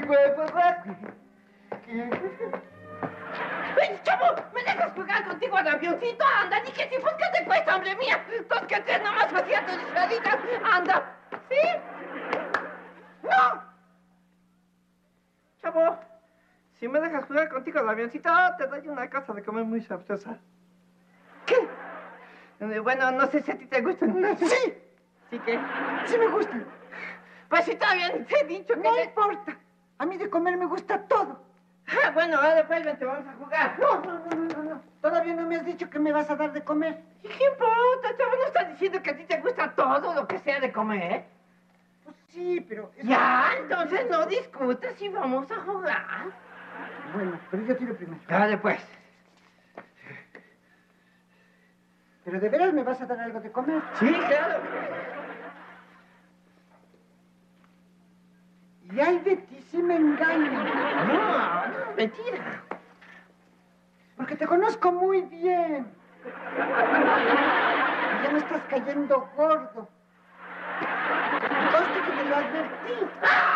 ¡Ey, chavo! ¿Me dejas jugar contigo al avioncito? Anda, ni que si pues ¿qué te cuesta, hombre mía? Dos que tres nomás hacía tus disfraditas. Anda. ¿Sí? ¡No! Chavo, si me dejas jugar contigo al avioncito, te doy una cosa de comer muy sabrosa. ¿Qué? Bueno, no sé si a ti te gustan. Sí. ¿Sí qué? Sí me gustan. Pues sí, está bien, te he dicho que... No importa. A mí de comer me gusta todo. Ah, bueno, ahora después vente, vamos a jugar. No. Todavía no me has dicho que me vas a dar de comer. ¿Y qué importa, chavo? ¿No estás diciendo que a ti te gusta todo lo que sea de comer? Pues sí, pero... Ya, entonces no discutas y vamos a jugar. Bueno, pero yo tiro primero. Dale, pues. ¿Pero de veras me vas a dar algo de comer? Sí, claro. Y ay de ti si me engañas. No, mentira. Porque te conozco muy bien. Y ya me estás cayendo gordo. Conste que te lo advertí. ¡Ah!